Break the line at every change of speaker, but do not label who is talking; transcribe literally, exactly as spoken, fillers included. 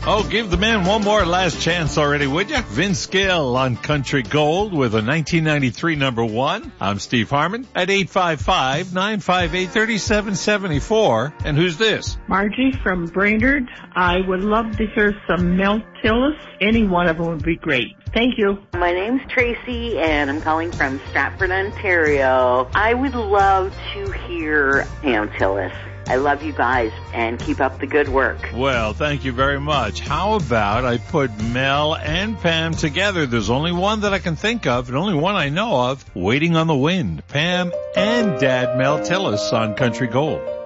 Oh, give the man one more last chance already, would you? Vince Gill on Country Gold with a nineteen ninety-three number one. I'm Steve Harmon at eight five five, nine five eight, three seven seven four. And who's this?
Margie from Brainerd. I would love to hear some Mel Tillis. Any one of them would be great. Thank you.
My name's Tracy, and I'm calling from Stratford, Ontario. I would love to hear Pam Tillis. I love you guys, and keep up the good work.
Well, thank you very much. How about I put Mel and Pam together? There's only one that I can think of, and only one I know of, Waiting on the Wind. Pam and Dad Mel Tillis on Country Gold.